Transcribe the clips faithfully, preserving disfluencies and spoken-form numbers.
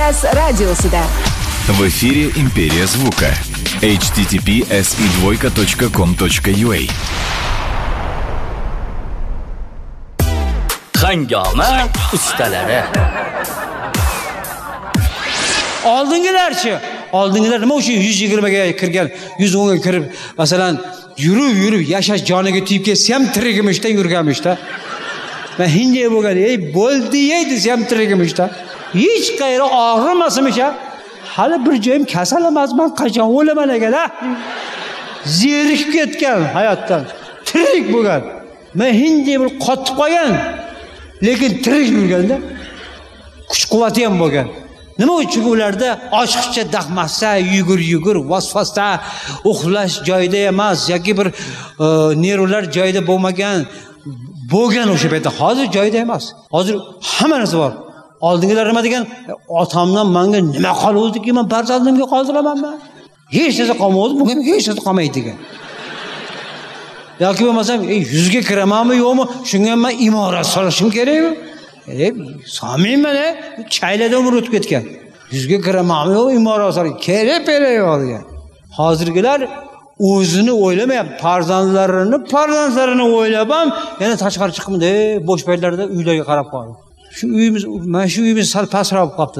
Sas radiosida. В эфире «Империя звука». эйч ти ти пи эс и двойка точка ком точка ю а. Hangoma ustalari. Oldingilarchi, oldingilar nima uchun yuz yigirma ga kirgan, yuz o'n ga kirib, masalan, yurib yurib yashash joniga tegib ketsa ham tirigimishda yurganmishda. Men hindiy bo'lgan, ey bo'ldi ey desa ham tirigimishda. Hech qayeri og'rimasmish-a? Hali bir joyim kasal emasman, qachon o'laman ekan-a? Zerikib ketgan hayotdan, tirik bo'lgan. Men hindiy bir qotib qolgan, lekin tirik yurganda kuch-quvvati ham bo'lgan. Nima uchun ularda ochiqcha dahmasa, yugur-yugur, vasvasda, uxlash joyida emas yoki bir e, nervlar joyida bo'lmagan, bo'lgan o'sha paytda. Hozir joyida emas. Hozir hamma narsa bor. Oldingilar nima degan? Otamdan menga nima qoluvdiki, men farzandimga qoldiramanmi? Hech narsa qolmadi, bugun hech narsa qolmaydi degan. Yoki bo'lmasam, ey yuzga kiramanmi, yo'qmi? Shunga men imorat solishim kerakmi? E, so'mayman, e, chaylada umr o'tib ketgan. Yuzga kiramanmi, yo'q, imorat solishim kerak-kerak yo'q degan. Hozirgilar o'zini o'ylamayapti, farzandlarini, farzandlarini o'ylab ham yana tashqari chiqibdi, bo'sh paytlarda uylarga qarab qoldi. Shu uyimiz, mana shu uyimiz sal pastroq qolibdi.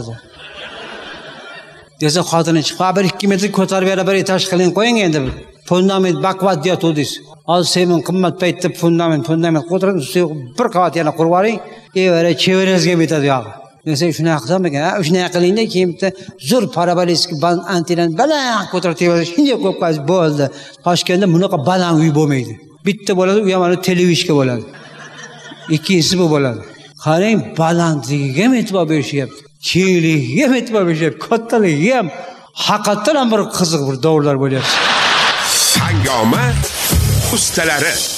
Desa xotini chiqib, bir ikki metr ko'tarib yana bir etaj qiling qo'ying endi. Fundament baqvat deyotdingiz. Hozir semin qimmat paytda fundament, fundament qo'tirib, ustiga bir qavat yana qurib oling, evara chevarangizga bitadi yo'q. Desa shuni qilsam ekan, ha, shuni qiling-da, keyin bitta zo'r parabolisk band antenani baland ko'tarib tevarish shunday qo'yib qo'yasiz, bo'ldi. Toshkentda bunaqa baland uy bo'lmaydi. Bitta bo'ladi, u ham mana televizorga bo'ladi. Ikkinchisi bu bo'ladi. Qarang, balandligiga ham e'tibor berishyapti. Kengligiga ham e'tibor berishyapti. Kattaligiga ham haqiqatan ham bir qiziq bir davrlar bo'lyapti. Hangoma ustalari.